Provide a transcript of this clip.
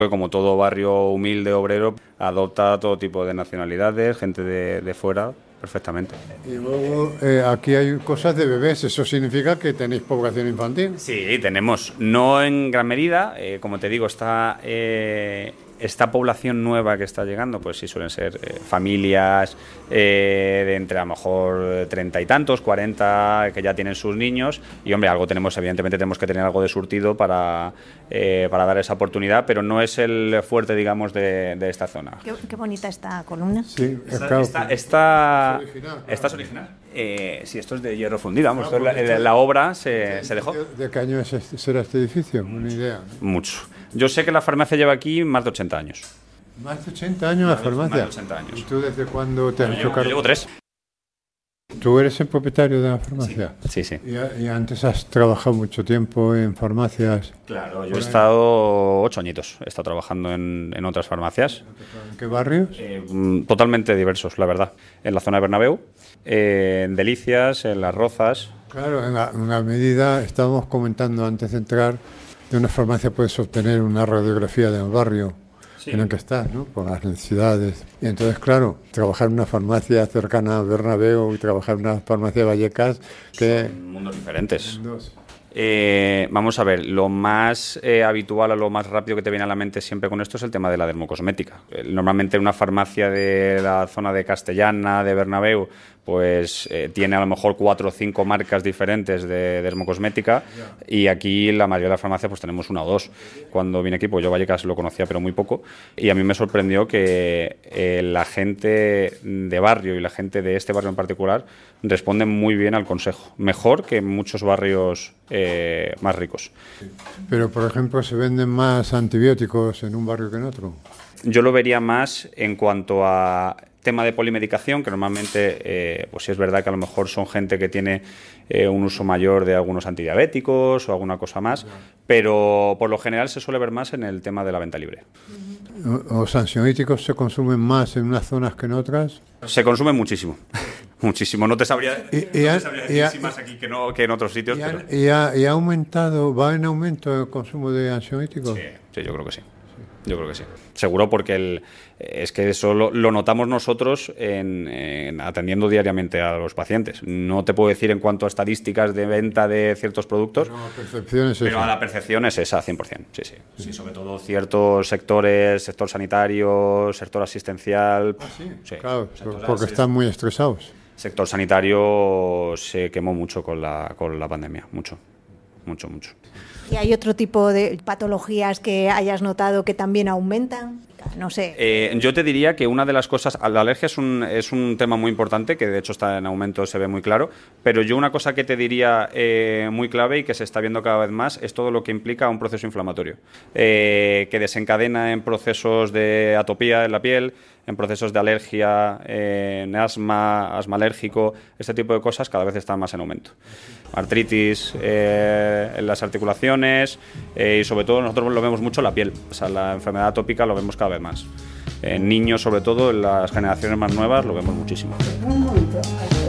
Como todo barrio humilde, obrero, adopta todo tipo de nacionalidades, gente de fuera, perfectamente. Y luego aquí hay cosas de bebés, ¿eso significa que tenéis población infantil? Sí, tenemos, no en gran medida, como te digo, esta población nueva que está llegando, pues sí suelen ser familias de entre a lo mejor 30 y tantos, 40, que ya tienen sus niños, y hombre, algo tenemos, evidentemente tenemos que tener algo de surtido para dar esa oportunidad, pero no es el fuerte, digamos, de esta zona. Qué bonita esta columna. Sí, Esta es original. Sí, esto es de hierro fundido, vamos, la obra se dejó. ¿De qué año será este edificio? Una idea, ¿no? Mucho. Yo sé que la farmacia lleva aquí más de 80 años. ¿Más de 80 años la farmacia? Más de 80 años. ¿Y tú desde cuándo te has hecho cargo? Llevo 3. ¿Tú eres el propietario de la farmacia? Sí. ¿Y antes has trabajado mucho tiempo en farmacias? Claro, yo he estado 8 añitos. He estado trabajando en otras farmacias. ¿En qué barrios? Totalmente diversos, la verdad. En la zona de Bernabéu, en Delicias, en Las Rozas. Claro, en una medida, estábamos comentando antes de entrar, de una farmacia puedes obtener una radiografía del barrio en el que estás, ¿no? Por las necesidades. Y entonces, claro, trabajar en una farmacia cercana a Bernabéu y trabajar en una farmacia de Vallecas, que... Son mundos diferentes. Vamos a ver, lo más habitual o lo más rápido que te viene a la mente siempre con esto es el tema de la dermocosmética. Normalmente una farmacia de la zona de Castellana, de Bernabéu, pues tiene a lo mejor 4 o 5 marcas diferentes de dermocosmética, y aquí la mayoría de las farmacias pues tenemos 1 o 2. Cuando vine aquí, pues yo Vallecas lo conocía pero muy poco, y a mí me sorprendió que la gente de barrio y la gente de este barrio en particular responden muy bien al consejo, mejor que en muchos barrios más ricos. Pero, por ejemplo, ¿se venden más antibióticos en un barrio que en otro? Yo lo vería más en cuanto a tema de polimedicación, que normalmente, pues sí es verdad que a lo mejor son gente que tiene un uso mayor de algunos antidiabéticos o alguna cosa más, pero por lo general se suele ver más en el tema de la venta libre. ¿Los ansiolíticos se consumen más en unas zonas que en otras? Se consume muchísimo, muchísimo. No te sabría decir si más aquí que en otros sitios. ¿Y ha aumentado, va en aumento el consumo de ansiolíticos? Sí, yo creo que sí. Yo creo que sí. Seguro, porque es que eso lo notamos nosotros en atendiendo diariamente a los pacientes. No te puedo decir en cuanto a estadísticas de venta de ciertos productos, pero la percepción es esa, 100%. Sí, sobre todo ciertos sectores, sector sanitario, sector asistencial. Sí, claro, porque están muy estresados. Sector sanitario se quemó mucho con la pandemia, mucho. ¿Y hay otro tipo de patologías que hayas notado que también aumentan? No sé. Yo te diría que una de las cosas, la alergia es un tema muy importante, que de hecho está en aumento, se ve muy claro, pero yo una cosa que te diría muy clave y que se está viendo cada vez más es todo lo que implica un proceso inflamatorio, que desencadena en procesos de atopía en la piel, en procesos de alergia, en asma alérgico, este tipo de cosas cada vez están más en aumento. Artritis en las articulaciones y sobre todo nosotros lo vemos mucho en la piel, o sea, la enfermedad atópica lo vemos cada vez más. En niños, sobre todo, en las generaciones más nuevas, lo vemos muchísimo. Un momento.